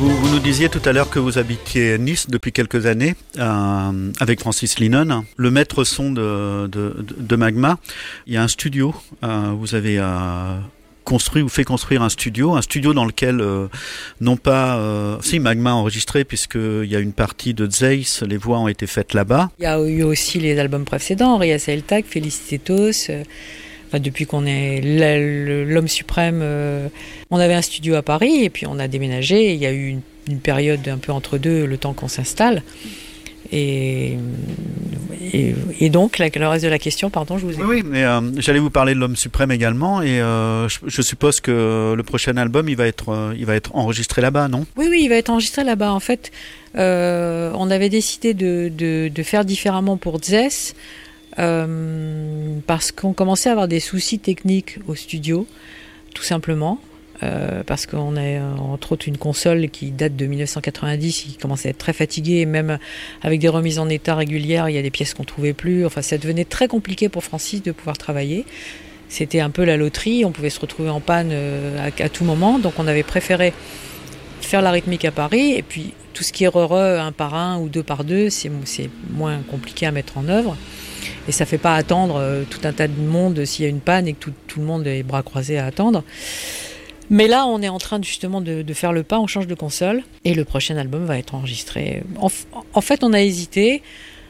Vous nous disiez tout à l'heure que vous habitiez Nice depuis quelques années avec Francis Linon, le maître son de Magma. Il y a un studio, vous avez construit ou fait construire un studio dans lequel non pas si Magma a enregistré, puisqu'il y a une partie de Zeiss, les voix ont été faites là-bas. Il y a eu aussi les albums précédents, Ria Saeltak, Felicitos. Depuis qu'on est l'homme suprême, on avait un studio à Paris et puis on a déménagé. Il y a eu une période un peu entre deux, le temps qu'on s'installe. Et donc, le reste de la question, pardon, je vous ai... Oui, mais j'allais vous parler de l'homme suprême également, et je suppose que le prochain album, il va être enregistré là-bas, non ? Oui, il va être enregistré là-bas. En fait, on avait décidé de faire différemment pour Zess, parce qu'on commençait à avoir des soucis techniques au studio, tout simplement. Parce qu'on a entre autres une console qui date de 1990, qui commence à être très fatiguée, et même avec des remises en état régulières, il y a des pièces qu'on trouvait plus. Enfin, ça devenait très compliqué pour Francis de pouvoir travailler. C'était un peu la loterie, on pouvait se retrouver en panne à tout moment, donc on avait préféré faire la rythmique à Paris, et puis tout ce qui est un par un ou deux par deux, c'est moins compliqué à mettre en œuvre. Et ça ne fait pas attendre tout un tas de monde s'il y a une panne et que tout le monde est les bras croisés à attendre. Mais là, on est en train justement de faire le pas, on change de console et le prochain album va être enregistré. En fait, on a hésité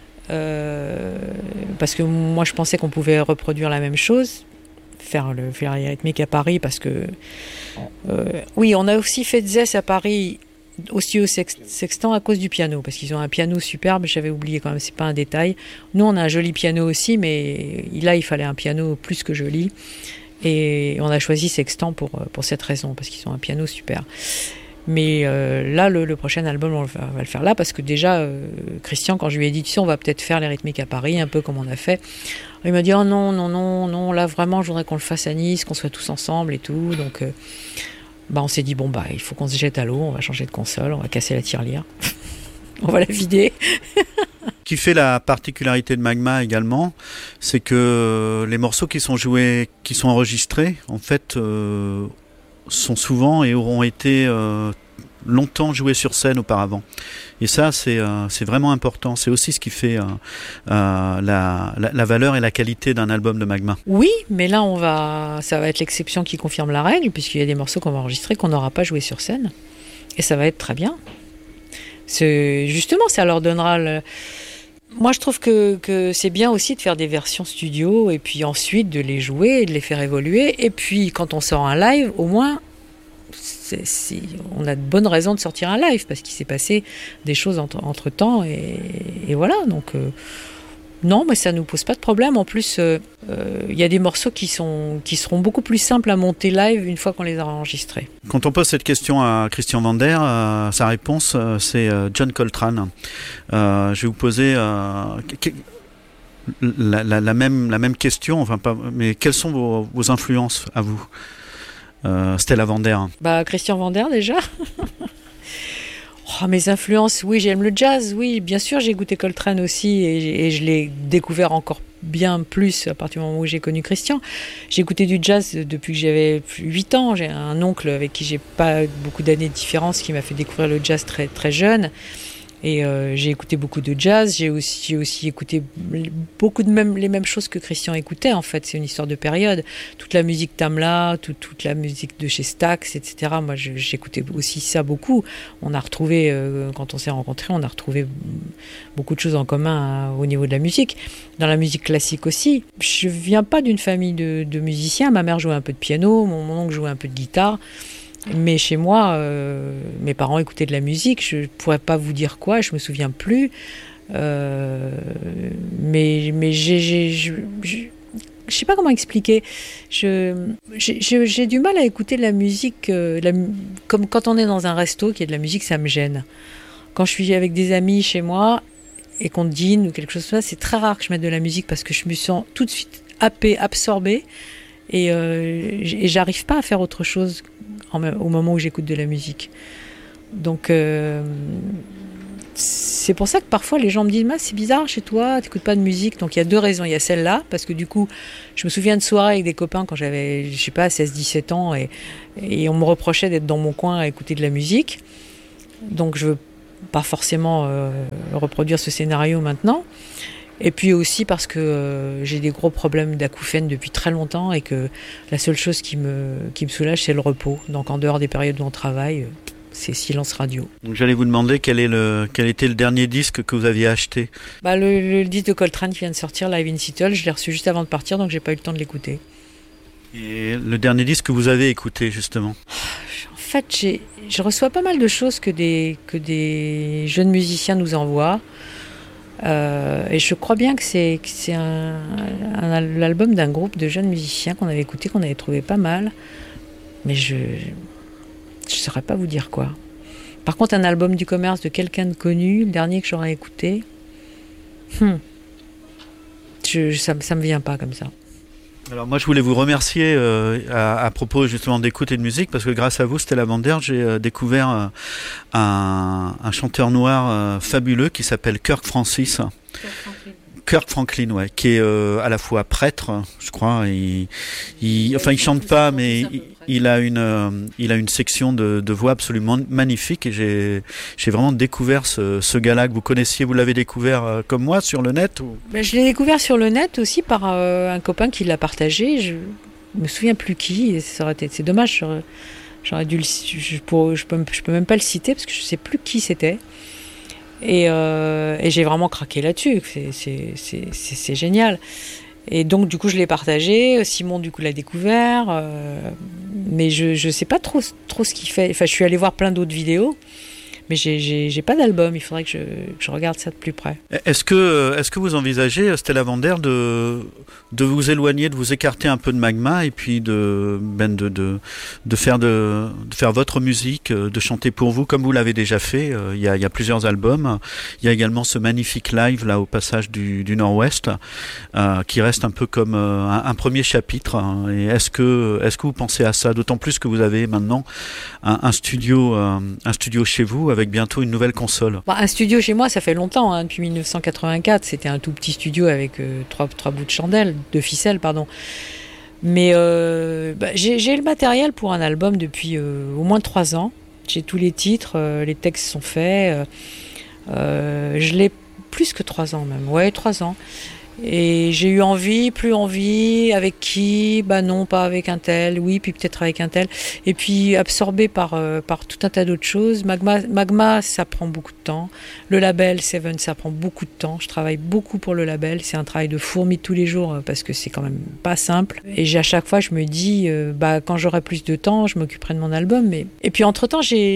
parce que moi, je pensais qu'on pouvait reproduire la même chose, faire la rythmique à Paris parce que... oui, on a aussi fait Zess à Paris au studio Sextant à cause du piano, parce qu'ils ont un piano superbe, j'avais oublié quand même, c'est pas un détail. Nous, on a un joli piano aussi, mais là, il fallait un piano plus que joli. Et on a choisi Sextant pour cette raison, parce qu'ils ont un piano super. Mais là, le prochain album, on va le faire là, parce que déjà, Christian, quand je lui ai dit, tu sais, on va peut-être faire les rythmiques à Paris, un peu comme on a fait, il m'a dit, oh non, là, vraiment, je voudrais qu'on le fasse à Nice, qu'on soit tous ensemble et tout. Donc, on s'est dit, il faut qu'on se jette à l'eau, on va changer de console, on va casser la tirelire, on va la vider. Ce qui fait la particularité de Magma également, c'est que les morceaux qui sont joués, qui sont enregistrés, en fait, sont souvent et auront été longtemps joués sur scène auparavant. Et ça, c'est vraiment important. C'est aussi ce qui fait la valeur et la qualité d'un album de Magma. Oui, mais là, ça va être l'exception qui confirme la règle, puisqu'il y a des morceaux qu'on va enregistrer qu'on n'aura pas joués sur scène. Et ça va être très bien. Justement, ça leur donnera... Moi, je trouve que c'est bien aussi de faire des versions studio et puis ensuite de les jouer et de les faire évoluer. Et puis, quand on sort un live, au moins, on a de bonnes raisons de sortir un live parce qu'il s'est passé des choses entre-temps. Et voilà, donc... non, mais ça ne nous pose pas de problème. En plus, il y a des morceaux qui seront beaucoup plus simples à monter live une fois qu'on les aura enregistrés. Quand on pose cette question à Christian Vander, sa réponse, c'est John Coltrane. Je vais vous poser la même question, mais quelles sont vos influences à vous, Stella Vander? Christian Vander déjà. Mes influences, oui, j'aime le jazz, oui, bien sûr, j'ai écouté Coltrane aussi et je l'ai découvert encore bien plus à partir du moment où j'ai connu Christian. J'ai écouté du jazz depuis que j'avais 8 ans, j'ai un oncle avec qui j'ai pas beaucoup d'années de différence qui m'a fait découvrir le jazz très, très jeune. Et j'ai écouté beaucoup de jazz, j'ai aussi écouté beaucoup les mêmes choses que Christian écoutait, en fait, c'est une histoire de période. Toute la musique Tamla, toute la musique de chez Stax, etc. Moi, j'écoutais aussi ça beaucoup. On a retrouvé, quand on s'est rencontrés, on a retrouvé beaucoup de choses en commun au niveau de la musique. Dans la musique classique aussi. Je viens pas d'une famille de musiciens, ma mère jouait un peu de piano, mon oncle jouait un peu de guitare. Mais chez moi, mes parents écoutaient de la musique, je ne pourrais pas vous dire quoi, je ne me souviens plus. Mais je ne sais pas comment expliquer. J'ai du mal à écouter de la musique, comme quand on est dans un resto, qu'il y a de la musique, ça me gêne. Quand je suis avec des amis chez moi et qu'on dîne ou quelque chose comme ça, c'est très rare que je mette de la musique parce que je me sens tout de suite happée, absorbée. Et j'arrive pas à faire autre chose au moment où j'écoute de la musique. Donc c'est pour ça que parfois les gens me disent c'est bizarre chez toi, t'écoutes pas de musique. Donc il y a deux raisons. Il y a celle-là, parce que du coup je me souviens de soirées avec des copains quand j'avais, 16-17 ans et on me reprochait d'être dans mon coin à écouter de la musique. Donc je veux pas forcément reproduire ce scénario maintenant. Et puis aussi parce que j'ai des gros problèmes d'acouphènes depuis très longtemps et que la seule chose qui me soulage, c'est le repos. Donc en dehors des périodes où on travaille, c'est silence radio. Donc j'allais vous demander quel était le dernier disque que vous aviez acheté. Le disque de Coltrane qui vient de sortir, Live in Seattle, je l'ai reçu juste avant de partir, donc j'ai pas eu le temps de l'écouter. Et le dernier disque que vous avez écouté, justement? En fait, je reçois pas mal de choses que des jeunes musiciens nous envoient. Et je crois bien que c'est l'album d'un groupe de jeunes musiciens qu'on avait écouté, qu'on avait trouvé pas mal. Mais je saurais pas vous dire quoi. Par contre, un album du commerce de quelqu'un de connu, le dernier que j'aurais écouté, ça me vient pas comme ça. Alors moi je voulais vous remercier à propos justement d'écoute et de musique, parce que grâce à vous, Stella Vander, j'ai découvert un chanteur noir fabuleux qui s'appelle Kirk Franklin, ouais, qui est à la fois prêtre, je crois. Il chante pas, mais il a une section de voix absolument magnifique. Et j'ai vraiment découvert ce gars-là que vous connaissiez. Vous l'avez découvert comme moi sur le net ou... Je l'ai découvert sur le net aussi par un copain qui l'a partagé. Je me souviens plus qui. Et c'est dommage. J'aurais dû je peux même pas le citer parce que je sais plus qui c'était. Et j'ai vraiment craqué là-dessus. C'est génial. Et donc du coup je l'ai partagé. Simon du coup l'a découvert. Mais je sais pas trop ce qu'il fait. Enfin je suis allée voir plein d'autres vidéos. Mais j'ai pas d'album, il faudrait que je regarde ça de plus près. Est-ce que vous envisagez, Stella Vander, de vous éloigner, de vous écarter un peu de Magma et puis de faire votre musique, de chanter pour vous comme vous l'avez déjà fait? Il y a plusieurs albums. Il y a également ce magnifique live là au passage du Nord-Ouest qui reste un peu comme un premier chapitre. Et est-ce que vous pensez à ça? D'autant plus que vous avez maintenant un studio chez vous avec bientôt une nouvelle console. Un studio chez moi, ça fait longtemps, depuis 1984. C'était un tout petit studio avec trois bouts de ficelle, pardon. Mais j'ai le matériel pour un album depuis au moins 3 ans. J'ai tous les titres, les textes sont faits. Je l'ai plus que 3 ans même. Ouais, 3 ans. Et j'ai eu plus envie, avec qui? Non, pas avec un tel, oui, puis peut-être avec un tel. Et puis absorbé par tout un tas d'autres choses. Magma, ça prend beaucoup de temps. Le label Seven, ça prend beaucoup de temps. Je travaille beaucoup pour le label. C'est un travail de fourmi tous les jours parce que c'est quand même pas simple. Et à chaque fois, je me dis, quand j'aurai plus de temps, je m'occuperai de mon album. Et puis entre-temps,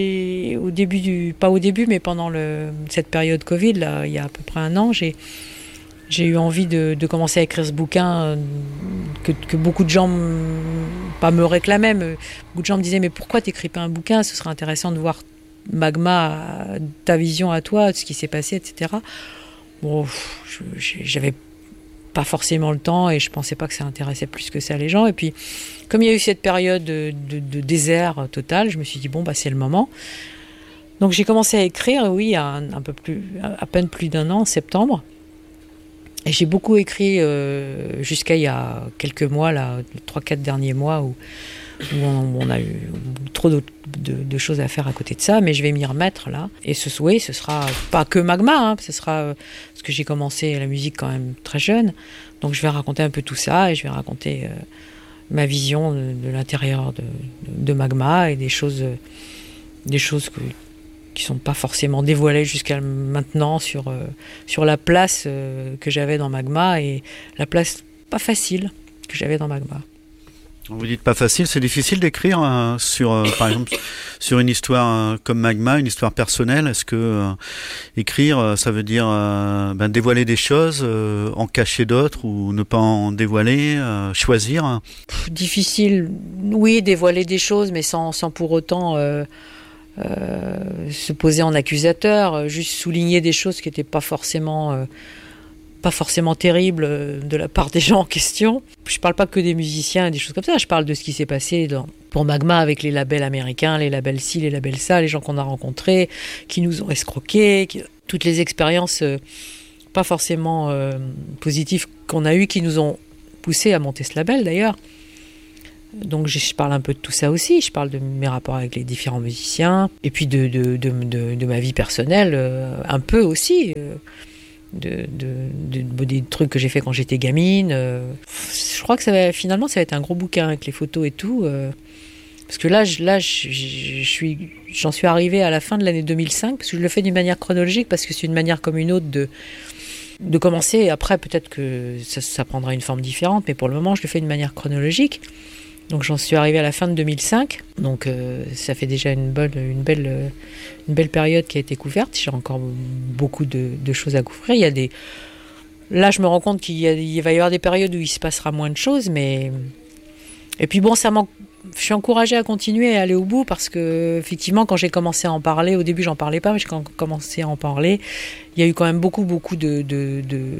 pas au début, mais pendant cette période Covid, là, il y a à peu près 1 an, j'ai eu envie de commencer à écrire ce bouquin que beaucoup de gens pas me réclamaient, mais beaucoup de gens me disaient mais pourquoi t'écris pas un bouquin, ce serait intéressant de voir Magma, ta vision à toi, de ce qui s'est passé, etc. Bon, j'avais pas forcément le temps et je pensais pas que ça intéressait plus que ça les gens. Et puis comme il y a eu cette période de désert total, je me suis dit c'est le moment. Donc j'ai commencé à écrire, oui, il y a à peine plus d'1 an, en septembre. Et j'ai beaucoup écrit jusqu'à il y a quelques mois, là, 3-4 derniers mois, où on a eu trop de choses à faire à côté de ça, mais je vais m'y remettre là. Et ce sera pas que Magma, ce sera parce que j'ai commencé la musique quand même très jeune, donc je vais raconter un peu tout ça et je vais raconter ma vision de l'intérieur de Magma et des choses qui sont pas forcément dévoilées jusqu'à maintenant sur la place que j'avais dans Magma et la place pas facile que j'avais dans Magma. Vous dites pas facile, c'est difficile d'écrire par exemple sur une histoire comme Magma, une histoire personnelle. Est-ce que écrire, ça veut dire dévoiler des choses, en cacher d'autres ou ne pas en dévoiler, choisir? Difficile, oui, dévoiler des choses, mais sans pour autant se poser en accusateur, juste souligner des choses qui n'étaient pas forcément terribles de la part des gens en question. Je parle pas que des musiciens, des choses comme ça, je parle de ce qui s'est passé pour Magma avec les labels américains, les labels ci, les labels ça, les gens qu'on a rencontrés, qui nous ont escroqués, toutes les expériences pas forcément positives qu'on a eues, qui nous ont poussés à monter ce label d'ailleurs. Donc je parle un peu de tout ça aussi, je parle de mes rapports avec les différents musiciens, et puis de ma vie personnelle, un peu aussi, des trucs que j'ai fait quand j'étais gamine. Je crois que finalement ça va être un gros bouquin avec les photos et tout, parce que j'en suis arrivée à la fin de l'année 2005, parce que je le fais d'une manière chronologique, parce que c'est une manière comme une autre de commencer, et après peut-être que ça prendra une forme différente, mais pour le moment je le fais d'une manière chronologique. Donc j'en suis arrivée à la fin de 2005, donc ça fait déjà une belle période qui a été couverte. J'ai encore beaucoup de choses à couvrir. Là je me rends compte qu'il va y avoir des périodes où il se passera moins de choses, mais... Et puis bon, je suis encouragée à continuer et à aller au bout, parce que effectivement quand j'ai commencé à en parler, au début j'en parlais pas, mais quand j'ai commencé à en parler, il y a eu quand même beaucoup de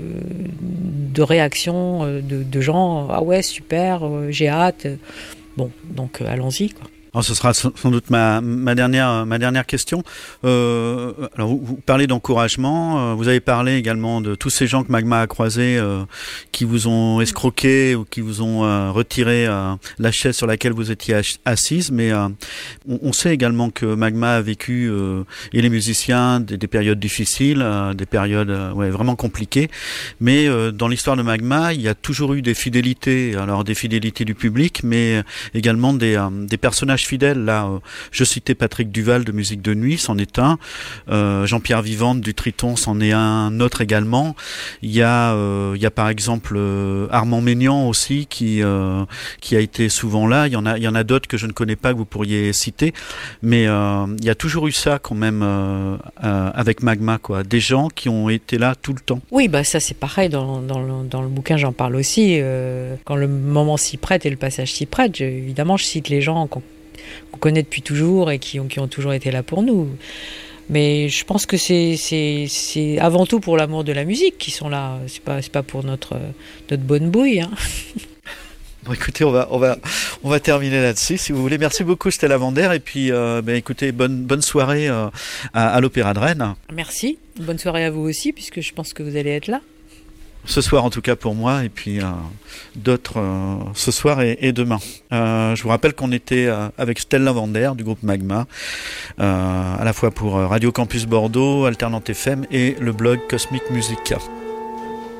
réactions de gens. Ah ouais, super, j'ai hâte. Bon, donc allons-y, quoi. Alors, ce sera sans doute ma dernière question. Alors vous parlez d'encouragement, vous avez parlé également de tous ces gens que Magma a croisés, qui vous ont escroqué ou qui vous ont retiré la chaise sur laquelle vous étiez assise, mais on sait également que Magma a vécu, et les musiciens, des périodes difficiles, des périodes vraiment compliquées, mais dans l'histoire de Magma, il y a toujours eu des fidélités, alors des fidélités du public, mais également des personnages fidèles. Là, je citais Patrick Duval de Musique de Nuit, c'en est un. Jean-Pierre Vivante du Triton, c'en est un autre également. Il y a par exemple Armand Maignan aussi qui a été souvent là. Il y en a d'autres que je ne connais pas, que vous pourriez citer. Mais il y a toujours eu ça quand même avec Magma, quoi. Des gens qui ont été là tout le temps. Oui, bah ça c'est pareil dans le bouquin, j'en parle aussi. Quand le moment s'y prête et le passage s'y prête, évidemment je cite les gens qu'on connaît depuis toujours et qui ont toujours été là pour nous. Mais je pense que c'est avant tout pour l'amour de la musique qu'ils sont là. C'est pas pour notre bonne bouille, hein. Bon, écoutez, on va terminer là-dessus, si vous voulez. Merci beaucoup, Stella Vander. Et puis, écoutez, bonne soirée à l'Opéra de Rennes. Merci. Bonne soirée à vous aussi, puisque je pense que vous allez être là. Ce soir en tout cas pour moi, et puis d'autres ce soir et demain. Je vous rappelle qu'on était avec Stella Vander du groupe Magma, à la fois pour Radio Campus Bordeaux, Alternante FM et le blog Cosmic Musica.